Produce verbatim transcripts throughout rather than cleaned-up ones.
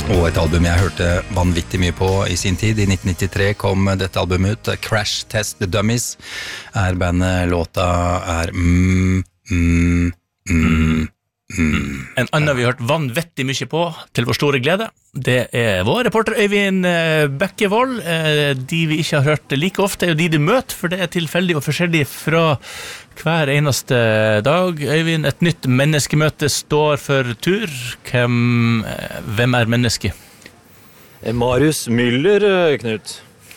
Og et album jeg hørte vanvittig mye på i sin tid. I nitten nittitre kom dette albumet ut. Crash Test Dummies er bandet. Låta er mm, mm, mm, mm. En annen vi har hørt vanvittig mye på, til vår store glede, det er vår reporter Øyvind Bekkevold. De vi ikke har hørt like ofte er jo de du møter, for det er tilfeldig og forskjellig fra hver eneste dag. Øyvind, et nytt menneskemøte står for tur. Hvem, hvem er menneske? Marius Müller, Knut.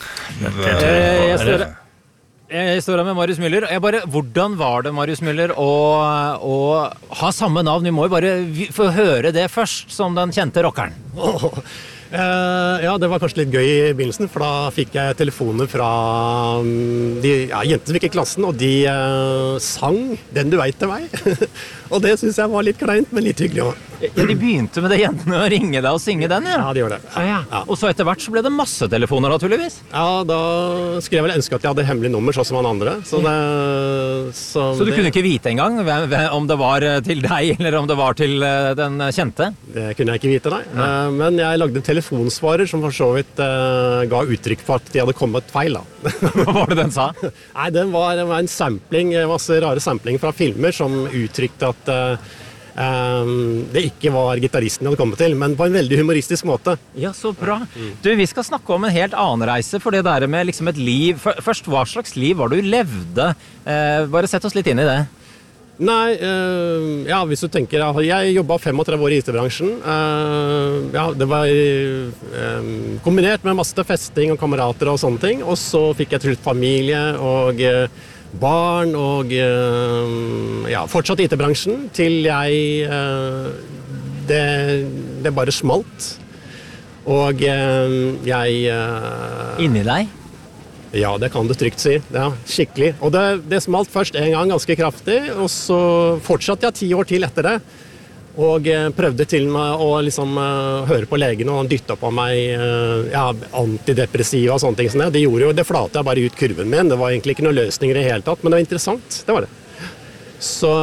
Jeg står, jeg står her med Marius Müller. Jeg bare, hvordan var det, Marius Müller, å, å ha samme navn? Vi må jo bare få høre det først, som den kjente rockeren. Oh. Uh, ja, det var kanskje litt gøy i begynnelsen, for da fikk jeg telefoner fra um, de ja, jentene som gikk i klassen, og de uh, sang Den du vet til meg. Og det synes jeg var litt kleint, men litt hyggelig også. Ja, de begynte med det jentene å ringe deg og synge den, ja? Ja, de gjorde det. Ja, ja. Ja. Og så etter hvert så ble det masse telefoner, naturligvis? Ja, da skulle jeg vel ønske at jeg hadde hemmelig nummer, sånn som han andre. Så, det, så, så du det, kunne ikke vite engang om det var til deg, eller om det var til den kjente? Det kunne jeg ikke vite, nei. Ja. Uh, men jeg lagde en telefonsvarer som for så vidt uh, ga uttrykk for at de hadde kommet feil, da. Hva var det den sa? Nei, den var, det var en sampling, masse rare sampling fra filmer som uttrykte at uh, Um, det ikke var gitaristen jeg hadde kommet til, men på en veldig humoristisk måte. Ja, så bra. Du, vi skal snakke om en helt annen reise, for det der med liksom et liv. Først, hva slags liv var du levde? Eh, bare sett oss litt inn i det. Nei, uh, ja, hvis du tenker, jeg jobbet femogtredve år i I T-bransjen. Uh, ja, det var uh, kombinert med masse festing og kamerater og sånne ting. Og så fikk jeg til slutt familie og uh, barn og uh, ja, fortsatt I T-bransjen til jeg uh, det, det bare smalt. Og uh, jeg uh, Inni deg? Ja, det kan du trygt si. Ja, skikkelig. Og det, det smalt først en gang ganske kraftig, og så fortsatte jeg ti år til etter det. Og uh, prøvde til med å liksom, uh, høre på legen, og han dyttet på meg uh, ja, antidepressiva og sånne ting. Sånn. Det gjorde jo, det flatet jeg bare ut kurven min. Det var egentlig ikke noen løsninger i hele tatt, men det var interessant. Det var det. Så,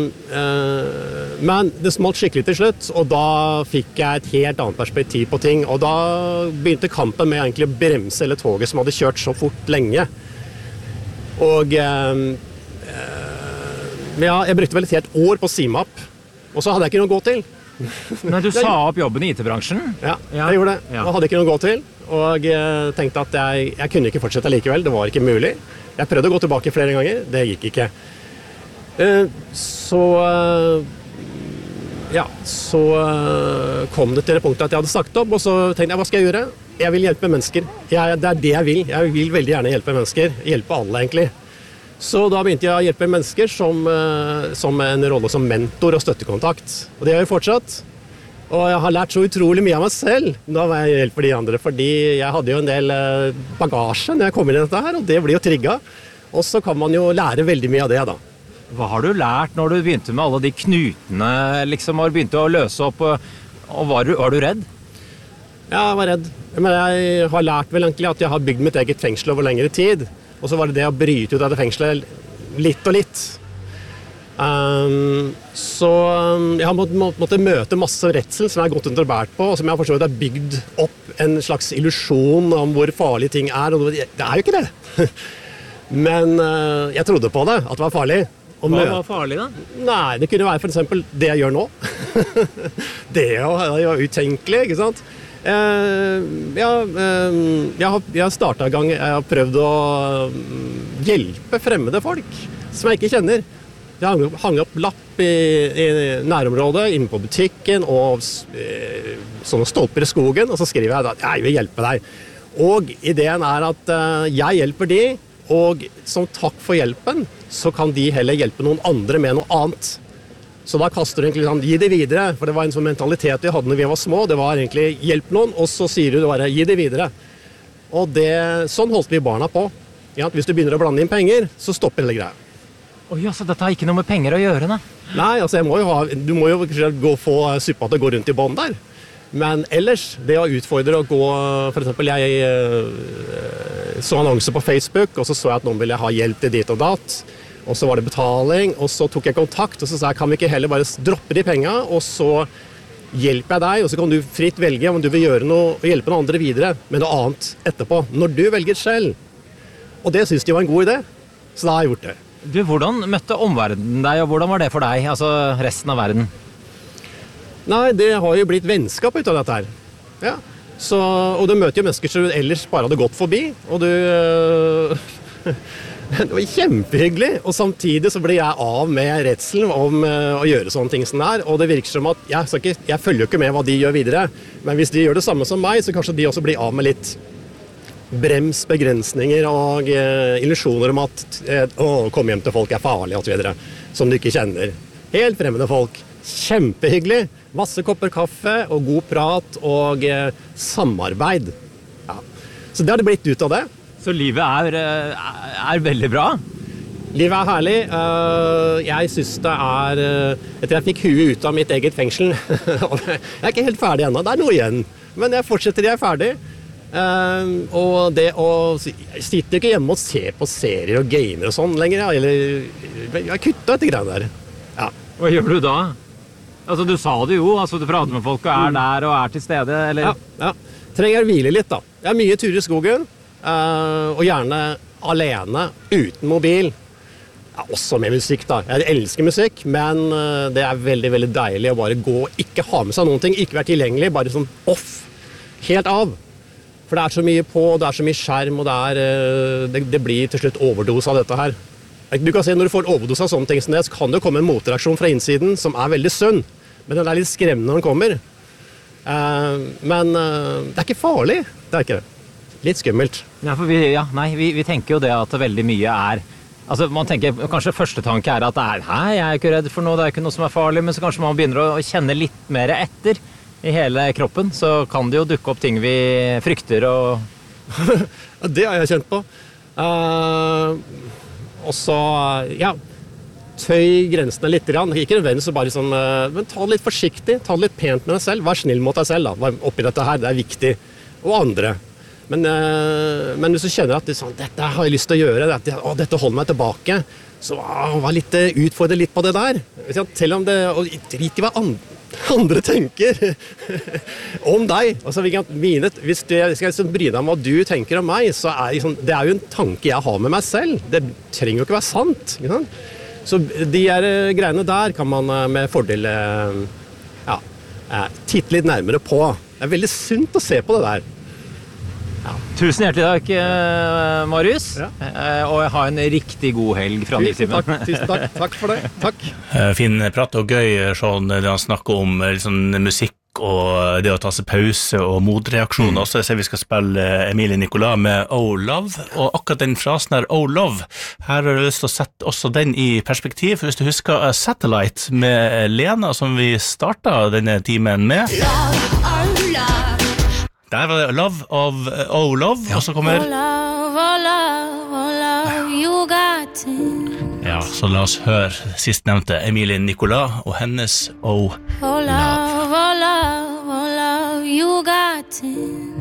uh, men det smalt skikkelig til slutt, og da fikk jeg et helt annet perspektiv på ting. Og da begynte kampen med egentlig å bremse hele toget som hadde kjørt så fort lenge. Og uh, uh, ja, jeg brukte vel et helt år på SIMAP. Og så hadde jeg ikke noe å gå til. Men du sa opp jobben I I T-bransjen? Ja, jeg gjorde det. Ja. Og hadde ikke noe å gå til. Og jeg tenkte at jeg, jeg kunne ikke fortsette likevel. Det var ikke mulig. Jeg prøvde å gå tilbake flere ganger. Det gikk ikke. Så ja, så kom det til det punktet at jeg hadde sagt opp, og så tenkte jeg, hva skal jeg gjøre? Jeg vil hjelpe mennesker. Jeg, det er det jeg vil. Jeg vil veldig gjerne hjelpe mennesker. Hjelpe alle, egentlig. Så da begynte jeg å hjelpe mennesker som, som en rolle som mentor og støttekontakt. Og det gjør jeg fortsatt. Og jeg har lært så utrolig mye av meg selv da jeg hjelper de andre, fordi jeg hadde jo en del bagasje når jeg kom inn i dette her, og det blir jo trigget. Og så kan man jo lære veldig mye av det da. Hva har du lært når du begynte med alle de knutene, liksom, og begynte å løse opp, og var du, var du redd? Ja, jeg var redd. Men jeg har lært vel egentlig at jeg har bygd mitt eget fengsel over lengre tid. Og så var det det å bryte ut av det fengselet litt og litt. Um, så um, jeg har måttet, måttet møte masse redsel som jeg har gått under og bært på, og som jeg har forstått har bygd opp en slags illusjon om hvor farlige ting er. Og det er jo ikke det. Men uh, jeg trodde på det, at det var farlig. Og hva var farlig da? Nei, det kunne være for eksempel det jeg gjør nå. Det er jo, det er jo utenkelig, ikke sant? Uh, ja, uh, jeg har, jeg har startet en gang, jeg har prøvd å hjelpe fremmede folk som jeg ikke kjenner. Jeg hang opp, hang opp lapp i, i nærområdet, inne på butikken, og uh, sånne stolper i skogen, og så skriver jeg at jeg vil hjelpe deg. Og ideen er at uh, jeg hjelper de, og som takk for hjelpen, så kan de heller hjelpe noen andre med noe annet. Så da kaster du egentlig sånn, gi det videre, for det var en sånn mentalitet vi hadde når vi var små, det var egentlig hjelp noen, og så sier du bare gi det videre. Og det, sånn holdt vi barna på. Ja, hvis du begynner å blande inn penger, så stopper hele greia. Å ja, så dette har ikke noe med penger å gjøre, da? Nei, altså jeg må jo ha, du må jo gå få suppa til å gå rundt i bånd der. Men ellers, det å utfordre å gå, for eksempel jeg øh, så annonser på Facebook, og så så jeg at noen ville ha hjelp til dit og datt. Og så var det betaling, og så tok jeg kontakt, og så sa jeg, kan vi ikke heller bare droppe de pengene, og så hjelper jeg deg, og så kan du fritt velge om du vil gjøre noe og hjelpe noen andre videre med noe annet etterpå, når du velger selv. Og det synes de var en god idé, så da har jeg gjort det. Du, hvordan møtte omverdenen deg, og hvordan var det for deg, altså resten av verden? Nei, det har jo blitt vennskap ut av dette her. Ja. Så, og du møter jo mennesker som du ellers bare hadde gått forbi, og du... Det var kjempehyggelig, og samtidig så blir jeg av med redselen om uh, å gjøre sånne ting som det er, og det virker som at jeg, ikke, jeg følger jo ikke med hva de gjør videre, men hvis de gjør det samme som meg, så kanskje de også blir av med litt brems, begrensninger og uh, illusjoner om at uh, å, komme hjem til folk er farlig og så videre, som du ikke kjenner. Helt fremmede folk. Kjempehyggelig. Masse kopper kaffe og god prat og uh, samarbeid. Ja. Så det har det blitt ut av det. Så livet er, er veldig bra? Livet er herlig. Jeg synes det er... Etter jeg fikk huet ut av mitt eget fengsel. Jeg er ikke helt ferdig ennå, det er noe igjen. Men jeg fortsetter, jeg er ferdig. Og det å... Jeg sitter ikke hjemme og ser på serier og gamer og sånn lenger. Eller jeg har kuttet etter greiene der. Ja. Hva gjør du da? Altså, du sa det jo, altså du prater med folk og er der og er til stede, eller? Ja, ja. Trenger hvile litt da. Jeg har mye turer i skogen. Uh, og gjerne alene, uten mobil. Ja, også med musikk da. Jeg elsker musikk, men uh, det er veldig, veldig deilig å bare gå, ikke ha med seg noen ting, ikke være tilgjengelig, bare sånn off, helt av. For det er så mye på, det er så mye skjerm, og det, er, uh, det, det blir til slutt overdose av dette her. Du kan se, når du får overdose av sånne ting som det, så kan det komme en motreaksjon fra innsiden som er veldig sunn, men den er litt skremmende når den kommer. Uh, men uh, det er ikke farlig, det er ikke det. Litt skummelt. Ja, for vi, ja, nei, vi, vi tenker jo det at veldig mye er... Altså, man tenker, kanskje første tanke er at det er, nei, jeg er ikke redd for noe, det er ikke noe som er farlig, men så kanskje man begynner å kjenne litt mer etter i hele kroppen, så kan det jo dukke opp ting vi frykter og... Det har jeg kjent på. Uh, og så, ja, tøy grensene litt, ikke nødvendigvis så bare sånn, uh, men ta det litt forsiktig, ta det litt pent med deg selv, vær snill mot deg selv da, oppi dette her, det er viktig, og andre. Men, øh, men hvis du kjenner at det, sånn, dette har jeg lyst til å gjøre, dette, å, dette holder meg tilbake, så å, vær litt, utfordre litt på det der. Selv om det, og drit i hva andre, andre tenker om deg. Altså, mine, hvis du skal liksom bry deg om hva du tenker om meg, så er liksom, det er jo en tanke jeg har med meg selv. Det trenger jo ikke være sant. Ikke sant? Så de her greiene der kan man med fordel ja, titte litt nærmere på. Det er veldig sunt å se på det der. Ja. Tusen hjertelig takk, Marius. Ja. Og jeg har en riktig god helg fra Nilsimen. Takk, tusen takk. Takk for det. Takk. Fin prat og gøy, sånn, det han snakker om liksom, musikk og det å ta seg pause og modreaksjoner. Mm. Så jeg ser vi skal spille Emilie Nicolas med Oh Love, og akkurat den frasen her, Oh Love, her har jeg lyst til å sette også den i perspektiv. For hvis du husker Satellite med Lena, som vi startet denne timen med. Love, oh love. Der var det Love of Oh Love, ja. Og så kommer... Oh love, oh love, oh love, you got it. Ja, så la oss høre sistnevnte Emilie Nicolas og hennes Oh Love. Oh love, oh love, oh love, you got it.